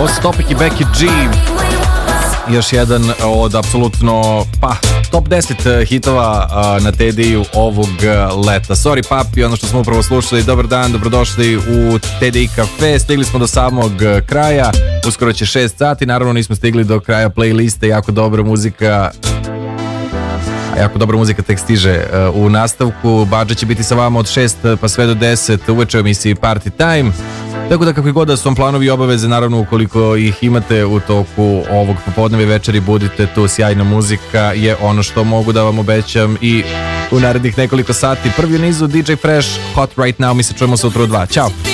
Topic i Becky G. Još jedan od apsolutno top 10 hitova na TDI-u ovog leta. Sorry papi, ono što smo upravo slušali. Dobar dan, dobrodošli u TDI Cafe. Stigli smo do samog kraja. Uskoro će 6 sati. Naravno nismo stigli do kraja playliste. Jako dobra muzika tek stiže u nastavku. Badža će biti sa vama od 6 pa sve do 10 uveče u emisiji Party Time. Tako da kako god da su vam planovi i obaveze, naravno ukoliko ih imate u toku ovog popodneva i večeri, budite tu, sjajna muzika je ono što mogu da vam obećam i u narednih nekoliko sati. Prvi u nizu DJ Fresh, Hot Right Now, mi se čujemo sutra u 2. Ćao!